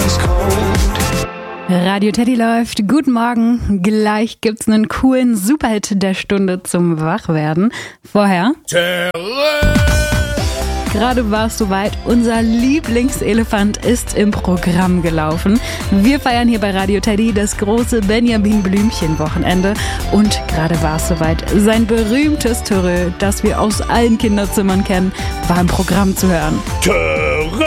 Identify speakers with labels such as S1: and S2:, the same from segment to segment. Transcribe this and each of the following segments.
S1: Radio Teddy läuft. Guten Morgen. Gleich gibt's einen coolen Superhit der Stunde zum Wachwerden. Vorher gerade war es soweit, unser Lieblingselefant ist im Programm gelaufen. Wir feiern hier bei Radio Teddy das große Benjamin Blümchen-Wochenende. Und gerade war es soweit, sein berühmtes Törö, das wir aus allen Kinderzimmern kennen, war im Programm zu hören.
S2: Törö!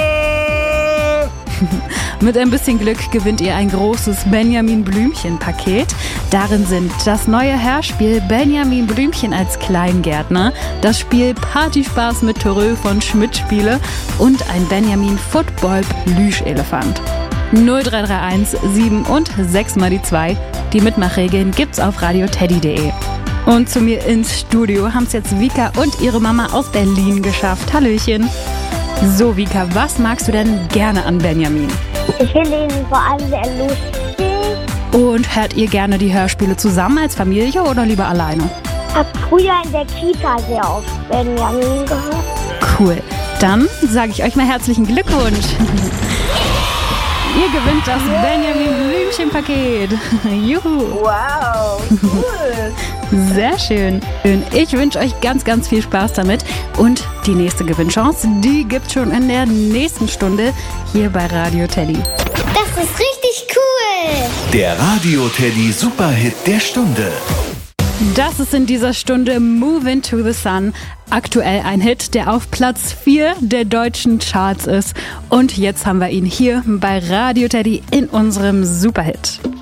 S1: Mit ein bisschen Glück gewinnt ihr ein großes Benjamin Blümchen-Paket. Darin sind das neue Hörspiel Benjamin Blümchen als Kleingärtner, das Spiel Partyspaß mit Törö von Schmidt-Spiele und ein Benjamin Football Plüschelefant. 0331 7 und 6 mal die 2. Die Mitmachregeln gibt's auf radioteddy.de. Und zu mir ins Studio haben's jetzt Vika und ihre Mama aus Berlin geschafft. Hallöchen. So, Vika, was magst du denn gerne an Benjamin?
S3: Ich finde ihn vor allem sehr lustig.
S1: Und hört ihr gerne die Hörspiele zusammen als Familie oder lieber alleine?
S3: Ich habe früher in der Kita sehr oft Benjamin gehört.
S1: Cool. Dann sage ich euch mal herzlichen Glückwunsch. Ihr gewinnt das Benjamin Blümchen-Paket. Juhu.
S4: Wow, cool.
S1: Sehr schön. Ich wünsche euch ganz, ganz viel Spaß damit. Und die nächste Gewinnchance, die gibt's schon in der nächsten Stunde hier bei Radio Teddy.
S3: Das ist richtig cool.
S2: Der Radio Teddy Superhit der Stunde.
S1: Das ist in dieser Stunde Move Into the Sun. Aktuell ein Hit, der auf Platz 4 der deutschen Charts ist. Und jetzt haben wir ihn hier bei Radio Teddy in unserem Superhit.